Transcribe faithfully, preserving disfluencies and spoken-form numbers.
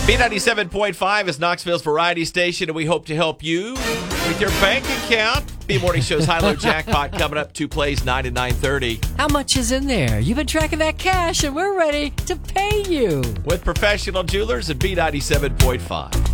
B ninety-seven point five is Knoxville's variety station, and we hope to help you with your bank account. B Morning Show's High-Low Jackpot coming up. Two plays, nine and nine thirty. How much is in there? You've been tracking that cash, and we're ready to pay you. With professional jewelers at B ninety-seven point five.